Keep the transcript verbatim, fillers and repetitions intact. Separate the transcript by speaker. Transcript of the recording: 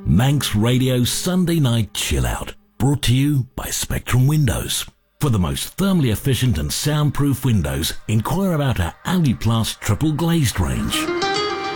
Speaker 1: Manx Radio Sunday Night Chill Out, brought to you by Spectrum Windows. For the most thermally efficient and soundproof windows, inquire about our Aluplast triple glazed range.